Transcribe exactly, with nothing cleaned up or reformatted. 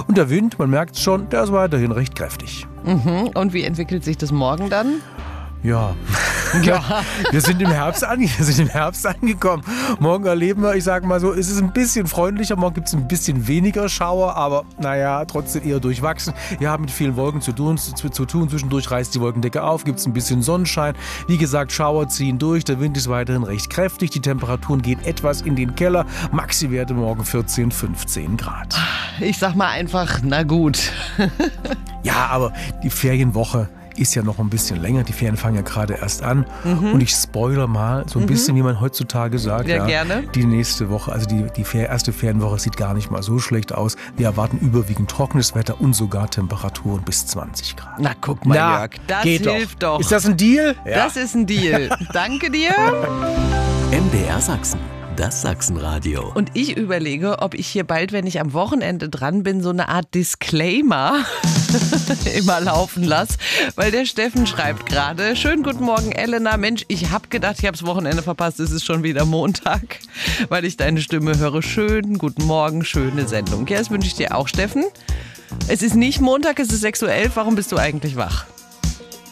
Und der Wind, man merkt es schon, der ist weiterhin recht kräftig. Mhm. Und wie entwickelt sich das morgen dann? Ja. ja, wir sind im Herbst an, wir sind im Herbst angekommen. Morgen erleben wir, ich sage mal so, es ist ein bisschen freundlicher, morgen gibt es ein bisschen weniger Schauer, aber naja, trotzdem eher durchwachsen. Wir haben mit vielen Wolken zu tun, zu, zu tun. Zwischendurch reißt die Wolkendecke auf, gibt es ein bisschen Sonnenschein. Wie gesagt, Schauer ziehen durch, der Wind ist weiterhin recht kräftig, die Temperaturen gehen etwas in den Keller. Maxi-Werte morgen vierzehn, fünfzehn Grad. Ich sag mal einfach, na gut. Ja, aber die Ferienwoche ist ja noch ein bisschen länger. Die Ferien fangen ja gerade erst an. Mhm. Und ich spoiler mal so ein mhm. bisschen, wie man heutzutage sagt. Ja, ja, gerne. Die nächste Woche, also die, die erste Ferienwoche sieht gar nicht mal so schlecht aus. Wir erwarten überwiegend trockenes Wetter und sogar Temperaturen bis zwanzig Grad. Na, guck mal, Na, Jörg, das geht hilft doch. doch. Ist das ein Deal? Ja. Das ist ein Deal. Danke dir. M D R Sachsen. Das Sachsenradio. Und ich überlege, ob ich hier bald, wenn ich am Wochenende dran bin, so eine Art Disclaimer immer laufen lasse. Weil der Steffen schreibt gerade, schönen guten Morgen Elena, Mensch, ich habe gedacht, ich habe das Wochenende verpasst, es ist schon wieder Montag, weil ich deine Stimme höre. Schönen guten Morgen, schöne Sendung. Ja, das wünsche ich dir auch, Steffen. Es ist nicht Montag, es ist sechs Uhr elf, warum bist du eigentlich wach?